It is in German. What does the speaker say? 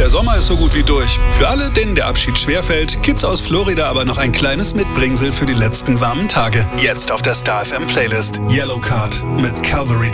Sommer ist so gut wie durch. Für alle, denen der Abschied schwerfällt, gibt's aus Florida aber noch ein kleines Mitbringsel für die letzten warmen Tage. Jetzt auf der Star FM Playlist. Yellowcard mit Calvary